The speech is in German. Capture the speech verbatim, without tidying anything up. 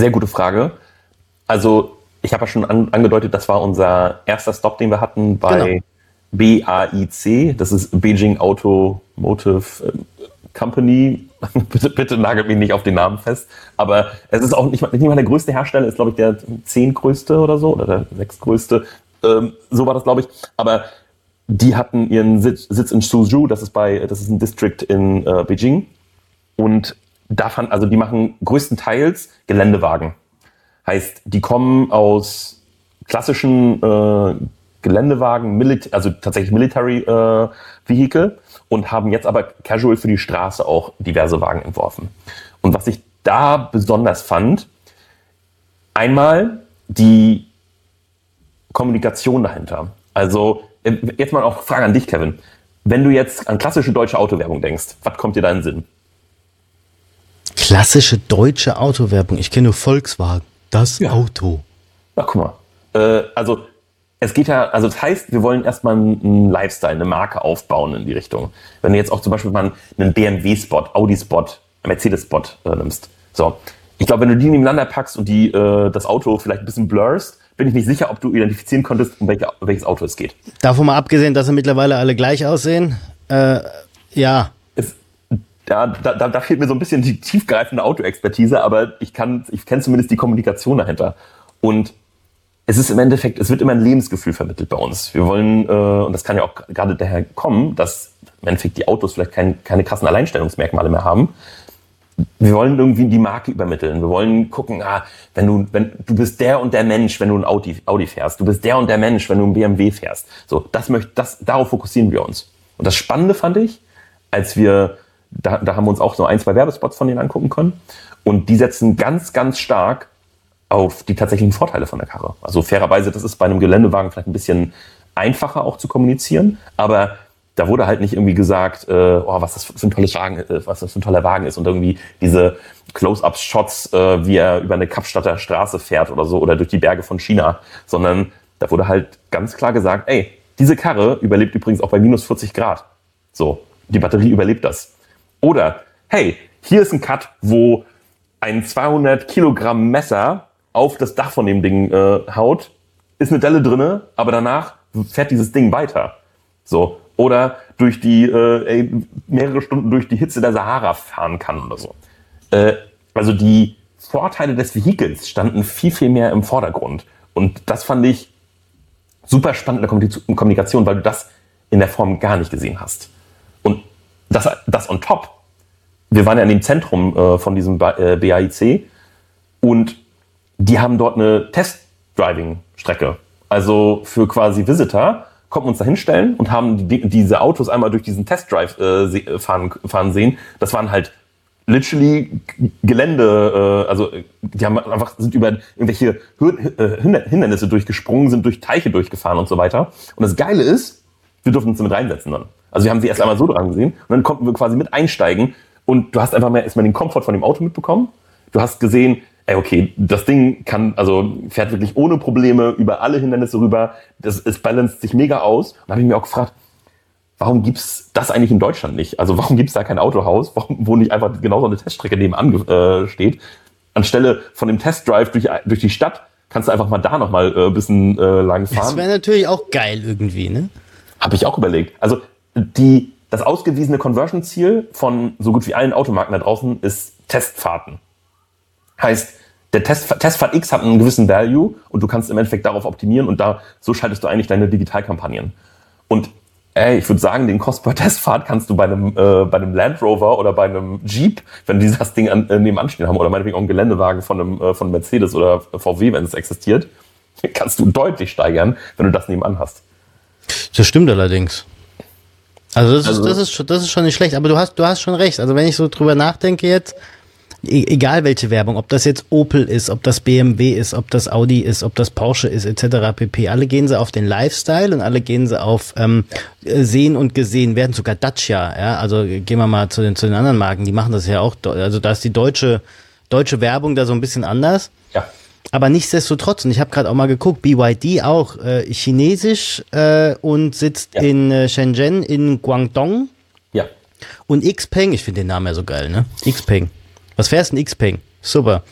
Sehr gute Frage. Also ich habe ja schon an, angedeutet, das war unser erster Stop, den wir hatten bei genau. B A I C. Das ist Beijing Automotive Company. bitte, bitte nagelt mich nicht auf den Namen fest. Aber es ist auch nicht mal, nicht mal der größte Hersteller, ist glaube ich der zehntgrößte oder so oder der sechstgrößte. Ähm, so war das, glaube ich. Aber die hatten ihren Sitz, Sitz in Suzhou. Das ist bei, das ist ein District in äh, Beijing. Und da fand, also die machen größtenteils Geländewagen. Heißt, die kommen aus klassischen äh, Geländewagen, Milit- also tatsächlich Military äh, Vehicle und haben jetzt aber casual für die Straße auch diverse Wagen entworfen. Und was ich da besonders fand, einmal die Kommunikation dahinter. Also jetzt mal auch Frage an dich, Kevin. Wenn du jetzt an klassische deutsche Autowerbung denkst, was kommt dir da in den Sinn? Klassische deutsche Autowerbung. Ich kenne nur Volkswagen. Das ja. Auto. Ach, guck mal. Äh, also es geht ja, also das heißt, wir wollen erstmal einen Lifestyle, eine Marke aufbauen in die Richtung. Wenn du jetzt auch zum Beispiel mal einen B M W-Spot, Audi-Spot, Mercedes-Spot äh, nimmst. So. Ich glaube, wenn du die nebeneinander packst und die äh, das Auto vielleicht ein bisschen blurst, bin ich nicht sicher, ob du identifizieren konntest, um welche, welches Auto es geht. Davon mal abgesehen, dass sie mittlerweile alle gleich aussehen. Äh, ja. Es, ja, da, da, da fehlt mir so ein bisschen die tiefgreifende Autoexpertise, aber ich kann, ich kenne zumindest die Kommunikation dahinter. Und es ist im Endeffekt, es wird immer ein Lebensgefühl vermittelt bei uns. Wir wollen, äh, und das kann ja auch gerade daher kommen, dass im Endeffekt die Autos vielleicht kein, keine krassen Alleinstellungsmerkmale mehr haben. Wir wollen irgendwie die Marke übermitteln. Wir wollen gucken, ah, wenn du, wenn du bist der und der Mensch, wenn du ein Audi, Audi fährst. Du bist der und der Mensch, wenn du ein B M W fährst. So, das möchte, das, darauf fokussieren wir uns. Und das Spannende fand ich, als wir, da, da haben wir uns auch so ein, zwei Werbespots von denen angucken können. Und die setzen ganz, ganz stark auf die tatsächlichen Vorteile von der Karre. Also fairerweise, das ist bei einem Geländewagen vielleicht ein bisschen einfacher auch zu kommunizieren, aber da wurde halt nicht irgendwie gesagt, äh, oh, was das für ein tolles Wagen, äh, was das für ein toller Wagen ist und irgendwie diese Close-Up-Shots, äh, wie er über eine Kapstadter Straße fährt oder so oder durch die Berge von China, sondern da wurde halt ganz klar gesagt, ey, diese Karre überlebt übrigens auch bei minus vierzig Grad. So, die Batterie überlebt das. Oder, hey, hier ist ein Cut, wo ein zweihundert Kilogramm Messer auf das Dach von dem Ding äh, haut, ist eine Delle drinne, aber danach fährt dieses Ding weiter. So. Oder durch die äh, ey, mehrere Stunden durch die Hitze der Sahara fahren kann oder so. Äh, also die Vorteile des Vehikels standen viel, viel mehr im Vordergrund. Und das fand ich super spannend in der Kommunikation, weil du das in der Form gar nicht gesehen hast. Und das, das on top. Wir waren ja in dem Zentrum äh, von diesem äh, B A I C und die haben dort eine Test-Driving-Strecke. Also für quasi Visitor konnten wir uns da hinstellen und haben die, diese Autos einmal durch diesen Test-Drive äh, fahren, fahren sehen. Das waren halt literally Gelände, äh, also die haben einfach, sind über irgendwelche Hindernisse durchgesprungen, sind durch Teiche durchgefahren und so weiter. Und das Geile ist, wir durften uns damit reinsetzen dann. Also wir haben sie erst einmal so dran gesehen und dann konnten wir quasi mit einsteigen und du hast einfach mehr erstmal den Komfort von dem Auto mitbekommen. Du hast gesehen, ey, okay, das Ding kann, also fährt wirklich ohne Probleme über alle Hindernisse rüber. Das, es balanciert sich mega aus. Und da habe ich mir auch gefragt, warum gibt's das eigentlich in Deutschland nicht? Also warum gibt's da kein Autohaus, warum, wo nicht einfach genau so eine Teststrecke nebenan äh, steht? Anstelle von dem Testdrive durch, durch die Stadt kannst du einfach mal da nochmal äh, ein bisschen äh, lang fahren. Das wäre natürlich auch geil irgendwie, ne? Habe ich auch überlegt. Also die, das ausgewiesene Conversion-Ziel von so gut wie allen Automarken da draußen ist Testfahrten. Heißt, der Test, Testfahrt X hat einen gewissen Value und du kannst im Endeffekt darauf optimieren und da so schaltest du eigentlich deine Digitalkampagnen. Und ey, ich würde sagen, den Kost per Testfahrt kannst du bei einem, äh, bei einem Land Rover oder bei einem Jeep, wenn die das Ding an, äh, nebenan stehen haben, oder meinetwegen auch einen Geländewagen von einem äh, von Mercedes oder V W, wenn es existiert, kannst du deutlich steigern, wenn du das nebenan hast. Das stimmt allerdings. Also das, also, ist, das, ist, das ist schon nicht schlecht, aber du hast, du hast schon recht. Also wenn ich so drüber nachdenke jetzt, egal welche Werbung, ob das jetzt Opel ist, ob das B M W ist, ob das Audi ist, ob das Porsche ist, et cetera pp. Alle gehen sie auf den Lifestyle und alle gehen sie auf ähm, sehen und gesehen werden, sogar Dacia, ja, also gehen wir mal zu den, zu den anderen Marken, die machen das ja auch, also da ist die deutsche, deutsche Werbung da so ein bisschen anders. Ja. Aber nichtsdestotrotz, und ich habe gerade auch mal geguckt, B Y D auch äh, chinesisch äh, und sitzt ja. in äh, Shenzhen in Guangdong. Ja. Und Xpeng, ich finde den Namen ja so geil, ne? Xpeng. Was fährst du denn Xpeng? Super.